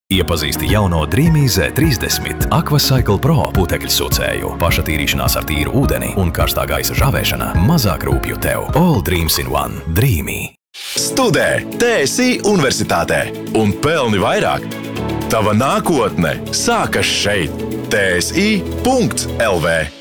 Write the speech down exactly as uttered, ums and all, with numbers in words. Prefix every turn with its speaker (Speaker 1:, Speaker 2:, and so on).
Speaker 1: Iepazīsti jauno Dreamy Z trīsdesmit Aquacycle Pro putekļu sūcēju. Pašatīrīšanās ar tīru ūdeni un karstā gaisa žāvēšana mazāk rūpju tev. All dreams in one. Dreamy.
Speaker 2: Studē T S I Universitātē un pelni vairāk. Tava nākotne sākas šeit. T S I punkts L V